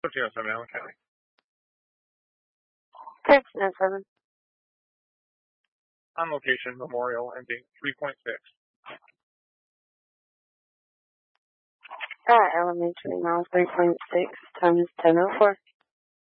207 Allen County. 607. On location, Memorial, ending 3.6. Elementary mile 3.6 times 1004.